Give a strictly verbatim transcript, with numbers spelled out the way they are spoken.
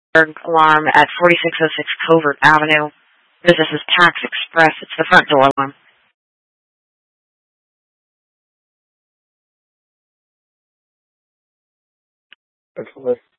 alarm at forty-six oh six Covert Avenue. This is Tax Express. It's the front door alarm. Excellent.